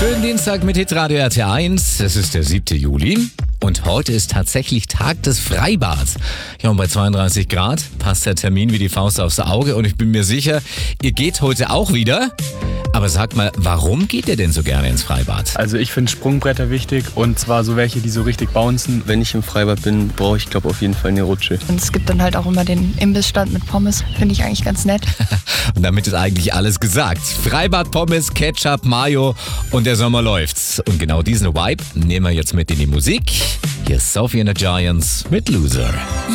Schönen Dienstag mit Hitradio RT1. Es ist der 7. Juli und heute ist tatsächlich Tag des Freibads. Ja, und bei 32 Grad passt der Termin wie die Faust aufs Auge und ich bin mir sicher, ihr geht heute auch wieder. Aber sag mal, warum geht ihr denn so gerne ins Freibad? Also ich finde Sprungbretter wichtig und zwar so welche, die so richtig bouncen. Wenn ich im Freibad bin, brauche ich auf jeden Fall eine Rutsche. Und es gibt dann halt auch immer den Imbissstand mit Pommes, finde ich eigentlich ganz nett. Und damit ist eigentlich alles gesagt. Freibad, Pommes, Ketchup, Mayo und der Sommer läuft's. Und genau diesen Vibe nehmen wir jetzt mit in die Musik. Hier ist Sophie and the Giants mit Loser.